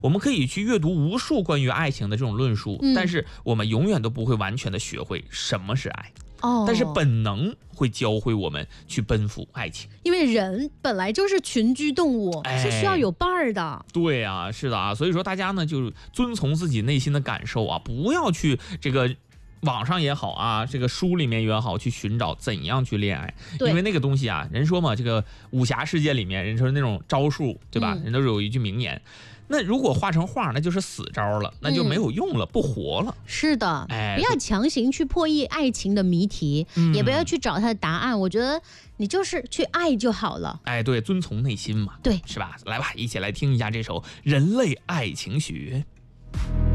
我们可以去阅读无数关于爱情的这种论述，但是我们永远都不会完全的学会什么是爱。但是本能会教会我们去奔赴爱情， 因为人本来就是群居动物，是需要有伴儿的。 对啊，是的啊，所以说大家呢就遵从自己内心的感受啊，不要去这个网上也好啊，这个书里面也好，去寻找怎样去恋爱，因为那个东西啊，人说嘛，这个武侠世界里面，人说那种招数，对吧？人都有一句名言。那如果画成画，那就是死招了，那就没有用了，不活了。 是的，不要强行去破译爱情的谜题，也不要去找它的答案。我觉得你就是去爱就好了。 对，遵从内心嘛， 对， 是吧？来吧，一起来听一下这首《人类爱情学》。